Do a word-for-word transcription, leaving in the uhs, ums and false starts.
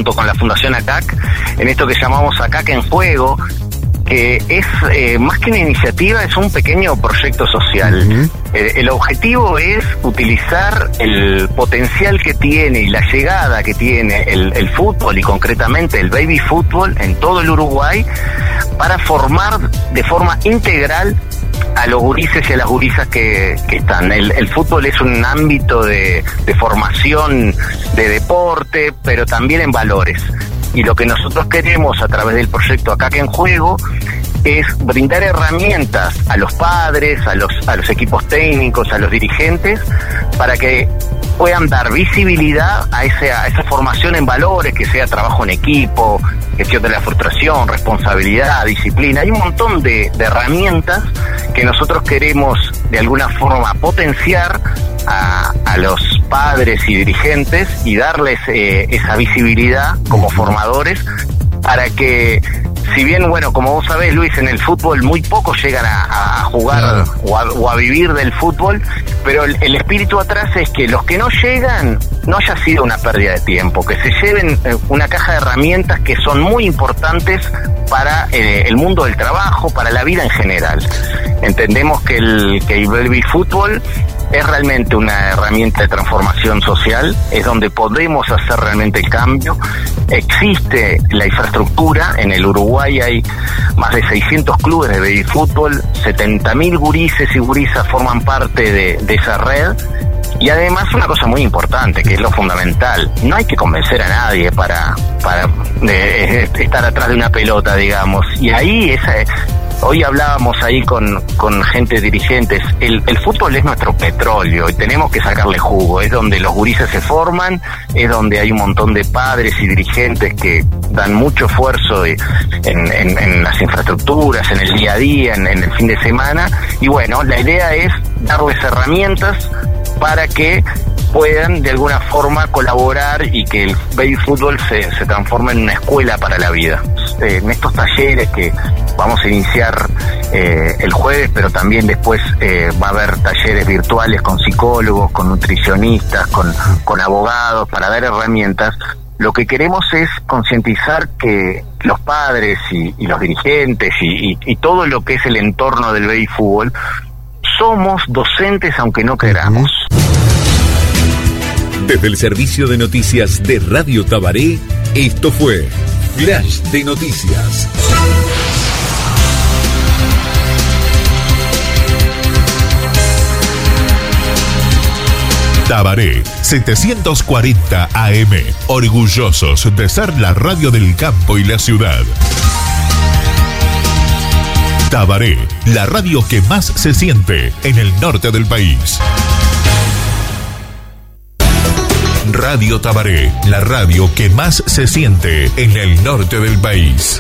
junto con la Fundación A C A C en esto que llamamos A C A C en Juego, que es eh, más que una iniciativa, es un pequeño proyecto social. Uh-huh. Eh, el objetivo es utilizar el potencial que tiene y la llegada que tiene el, el fútbol y concretamente el baby fútbol en todo el Uruguay para formar de forma integral a los gurises y a las gurisas que, que están. El, el fútbol es un ámbito de, de formación de deporte, pero también en valores. Y lo que nosotros queremos a través del proyecto A C A C en Juego es brindar herramientas a los padres, a los, a los equipos técnicos, a los dirigentes, para que puedan dar visibilidad a, ese, a esa formación en valores, que sea trabajo en equipo, gestión de la frustración, responsabilidad, disciplina. Hay un montón de, de herramientas que nosotros queremos de alguna forma potenciar a, a los padres y dirigentes y darles eh, esa visibilidad como formadores para que, si bien, bueno, como vos sabés, Luis, en el fútbol muy pocos llegan a, a jugar claro. o, a, o a vivir del fútbol, pero el, el espíritu atrás es que los que no llegan no haya sido una pérdida de tiempo, que se lleven una caja de herramientas que son muy importantes para eh, el mundo del trabajo, para la vida en general. Entendemos que el, que el baby fútbol es realmente una herramienta de transformación social, es donde podemos hacer realmente el cambio. Existe la infraestructura, en el Uruguay hay más de seiscientos clubes de baby fútbol, setenta mil gurises y gurisas forman parte de, de esa red. Y además una cosa muy importante, que es lo fundamental, no hay que convencer a nadie para, para de, de estar atrás de una pelota, digamos. Y ahí esa... Hoy hablábamos ahí con, con gente dirigentes, el, el fútbol es nuestro petróleo y tenemos que sacarle jugo, es donde los gurises se forman, es donde hay un montón de padres y dirigentes que dan mucho esfuerzo de, en, en, en las infraestructuras, en el día a día, en, en el fin de semana, y bueno, la idea es darles herramientas para que puedan de alguna forma colaborar y que el baby fútbol se, se transforme en una escuela para la vida. Eh, en estos talleres que vamos a iniciar eh, el jueves, pero también después eh, va a haber talleres virtuales con psicólogos, con nutricionistas, con, con abogados, para dar herramientas. Lo que queremos es concientizar que los padres y, y los dirigentes y, y, y todo lo que es el entorno del baby fútbol somos docentes aunque no queramos. Desde el servicio de noticias de Radio Tabaré, esto fue Flash de Noticias. Tabaré setecientos cuarenta A M, orgullosos de ser la radio del campo y la ciudad. Tabaré, la radio que más se siente en el norte del país. Radio Tabaré, la radio que más se siente en el norte del país.